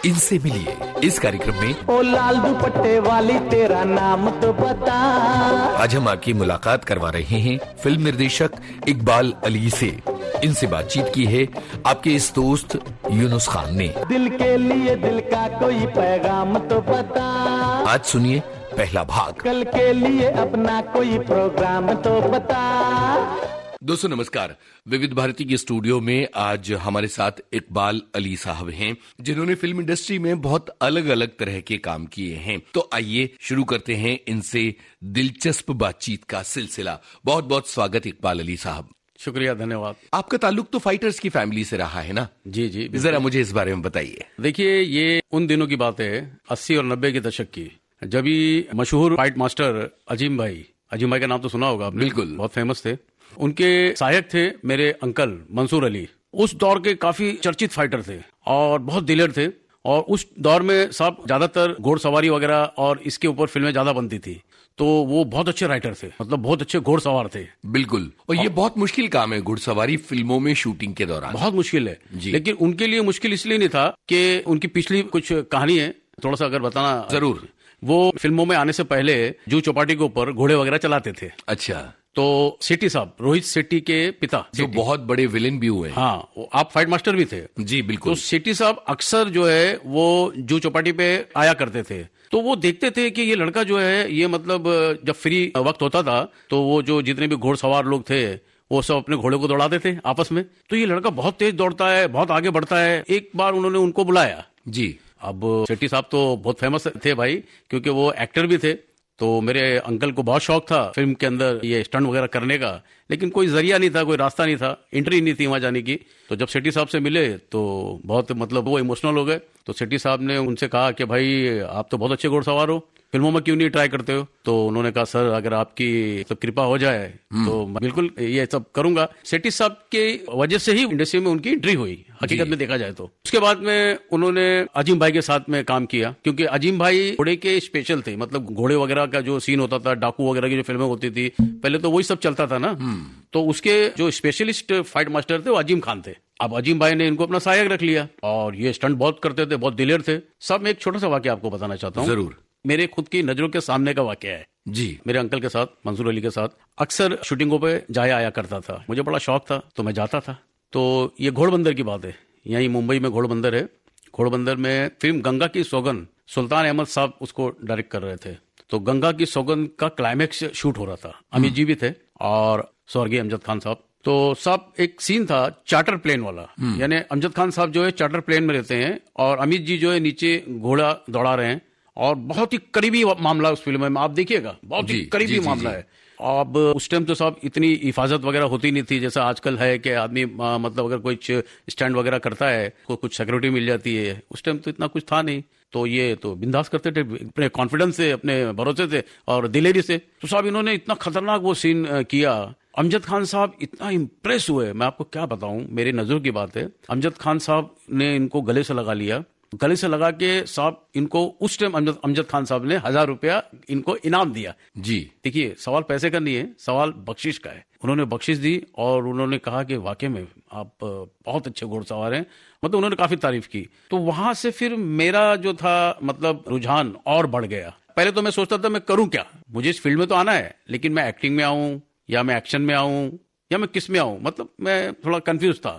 इनसे मिलिए इस कार्यक्रम में। ओ लाल दुपट्टे वाली तेरा नाम तो बता। आज हम आपकी मुलाकात करवा रहे हैं फिल्म निर्देशक इकबाल अली से। इनसे बातचीत की है आपके इस दोस्त यूनुस खान ने। दिल के लिए दिल का कोई पैगाम तो बता। आज सुनिए पहला भाग। कल के लिए अपना कोई प्रोग्राम तो बता। दोस्तों नमस्कार। विविध भारती के स्टूडियो में आज हमारे साथ इकबाल अली साहब हैं, जिन्होंने फिल्म इंडस्ट्री में बहुत अलग अलग तरह के काम किए हैं। तो आइए शुरू करते हैं इनसे दिलचस्प बातचीत का सिलसिला। बहुत बहुत स्वागत इकबाल अली साहब। शुक्रिया, धन्यवाद। आपका ताल्लुक तो फाइटर्स की फैमिली से रहा है ना? जी जी, जरा मुझे इस बारे में बताइए। देखिए, ये उन दिनों की बात है 80 और 90 के दशक की, जब ही मशहूर फाइट मास्टर अजीम भाई का नाम तो सुना होगा आपने। बिल्कुल, बहुत फेमस थे। उनके सहायक थे मेरे अंकल मंसूर अली। उस दौर के काफी चर्चित फाइटर थे और बहुत दिलेर थे। और उस दौर में सब ज्यादातर घोड़सवारी वगैरह और इसके ऊपर फिल्में ज्यादा बनती थी। तो वो बहुत अच्छे राइटर थे, मतलब बहुत अच्छे घोड़सवार थे। बिल्कुल। और ये बहुत मुश्किल काम है घुड़सवारी फिल्मों में शूटिंग के दौरान। बहुत मुश्किल है, लेकिन उनके लिए मुश्किल इसलिए नहीं था कि उनकी पिछली कुछ कहानी है, थोड़ा सा अगर बताना। जरूर। वो फिल्मों में आने से पहले जूह चौपाटी के ऊपर घोड़े वगैरह चलाते थे। अच्छा। तो सेठी साहब, रोहित सेठी के पिता, जो बहुत बड़े विलेन भी हुए। हाँ, आप फाइट मास्टर भी थे। जी बिल्कुल। तो सेठी साहब अक्सर जो है वो जूह चौपाटी पे आया करते थे। तो वो देखते थे कि ये लड़का जो है, ये मतलब जब फ्री वक्त होता था तो वो जो जितने भी घोड़सवार लोग थे वो सब अपने घोड़े को दौड़ाते थे आपस में। तो ये लड़का बहुत तेज दौड़ता है, बहुत आगे बढ़ता है। एक बार उन्होंने उनको बुलाया जी। अब सेठी साहब तो बहुत फेमस थे भाई, क्योंकि वो एक्टर भी थे। तो मेरे अंकल को बहुत शौक था फिल्म के अंदर ये स्टंट वगैरह करने का, लेकिन कोई जरिया नहीं था, कोई रास्ता नहीं था, एंट्री नहीं थी वहां जाने की। तो जब सेठी साहब से मिले तो बहुत मतलब वो इमोशनल हो गए। तो सेठी साहब ने उनसे कहा कि भाई आप तो बहुत अच्छे घोड़सवार हो, फिल्मों में क्यों नहीं ट्राई करते हो? तो उन्होंने कहा सर अगर आपकी सब कृपा हो जाए तो मैं बिल्कुल ये सब करूंगा। सेठी साहब के वजह से ही इंडस्ट्री में उनकी एंट्री हुई, हकीकत में देखा जाए तो। उसके बाद में उन्होंने अजीम भाई के साथ में काम किया, क्योंकि अजीम भाई घोड़े के स्पेशल थे। मतलब घोड़े वगैरह का जो सीन होता था, डाकू वगैरह की जो फिल्में होती थी पहले, तो वही सब चलता था ना। तो उसके जो स्पेशलिस्ट फाइट मास्टर थे वो अजीम खान थे। अब अजीम भाई ने इनको अपना सहायक रख लिया और ये स्टंट बहुत करते थे, बहुत दिलेर थे सब। मैं एक छोटा सा वाकया आपको बताना चाहता हूँ। जरूर। मेरे खुद की नजरों के सामने का वाकया है जी। मेरे अंकल के साथ, मंसूर अली के साथ अक्सर शूटिंगों पे जाया आया करता था। मुझे बड़ा शौक था तो मैं जाता था। तो ये घोड़बंदर की बात है, यहीं मुंबई में घोड़बंदर है। घोड़बंदर में फिल्म गंगा की सौगंध, सुल्तान अहमद साहब उसको डायरेक्ट कर रहे थे। तो गंगा की सौगंध का क्लाइमैक्स शूट हो रहा था। अमित जी भी थे और स्वर्गीय अमजद खान साहब। तो सब एक सीन था चार्टर प्लेन वाला, यानी अमजद खान साहब जो है चार्टर प्लेन में रहते हैं और अमित जी जो है नीचे घोड़ा दौड़ा रहे हैं। और बहुत ही करीबी मामला उस फिल्म में, आप देखिएगा, बहुत ही करीबी मामला है। अब उस टाइम तो साहब इतनी हिफाजत वगैरह होती नहीं थी जैसा आजकल है कि आदमी मतलब अगर कोई स्टैंड वगैरह करता है को कुछ सिक्योरिटी मिल जाती है। उस टाइम तो इतना कुछ था नहीं। तो ये तो बिंदास करते थे अपने कॉन्फिडेंस से, अपने भरोसे से और दिलेरी से। तो साहब इन्होंने इतना खतरनाक वो सीन किया। अमजद खान साहब इतना इम्प्रेस हुए, मैं आपको क्या बताऊं, मेरी नजरों की बात है। अमजद खान साहब ने इनको गले से लगा लिया, गले से लगा के साहब इनको उस टाइम अमजद खान साहब ने 1000 रुपया इनको इनाम दिया। जी। देखिए, सवाल पैसे का नहीं है, सवाल बख्शिश का है। उन्होंने बख्शिश दी और उन्होंने कहा कि वाकई में आप बहुत अच्छे घोड़सवार हैं, मतलब उन्होंने काफी तारीफ की। तो वहां से फिर मेरा जो था मतलब रुझान और बढ़ गया। पहले तो मैं सोचता था मैं करूं क्या, मुझे इस फील्ड में तो आना है, लेकिन मैं एक्टिंग में आऊं या मैं एक्शन में आऊं या मैं किस में आऊं, मतलब मैं थोड़ा कंफ्यूज था।